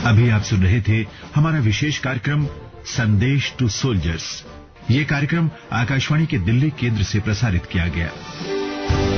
अभी आप सुन रहे थे हमारा विशेष कार्यक्रम संदेश टू सोल्जर्स। ये कार्यक्रम आकाशवाणी के दिल्ली केंद्र से प्रसारित किया गया।